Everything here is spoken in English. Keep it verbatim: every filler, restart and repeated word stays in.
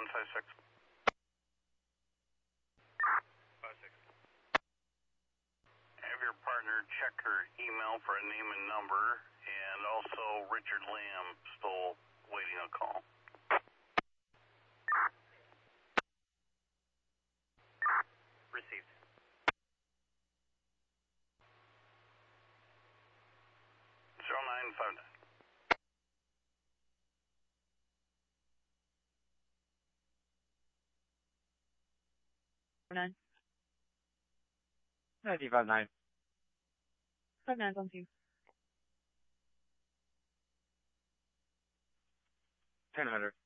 one five six. five six. Have your partner check her email for a name and number, and also Richard Lamb still waiting a call. Received. zero nine five nine. Nine. ninety five nine. Five nines on two. Ten hundred.